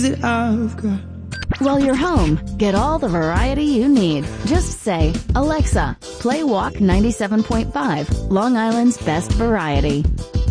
is it I've got? While you're home, get all the variety you need. Just say, Alexa, play Walk 97.5, Long Island's best variety.